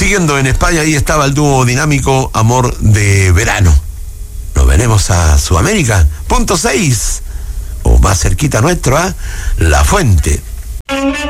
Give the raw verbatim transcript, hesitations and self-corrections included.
Siguiendo en España, ahí estaba el dúo dinámico Amor de Verano. Nos veremos a Sudamérica, punto seis, o más cerquita nuestro, a La Fuente.